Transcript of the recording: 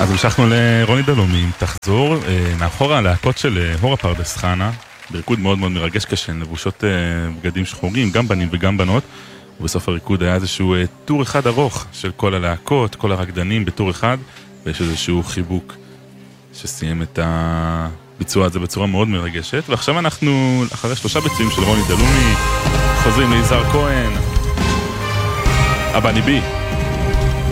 אז המשכנו לרוני דלומי, תחזור, מאחורה להקות של הורה פרדס חנה, בריקוד מאוד מאוד מרגש כשהן לבושות בגדים שחורים, גם בנים וגם בנות, ובסוף הריקוד היה איזשהו טור אחד ארוך של כל הלהקות, כל הרקדנים בטור אחד, ויש איזשהו חיבוק שסיים את הביצוע הזה בצורה מאוד מרגשת, ועכשיו אנחנו, אחרי 3 ביצועים של רוני דלומי, חוזרים ליזהר כהן, אבא ניבי.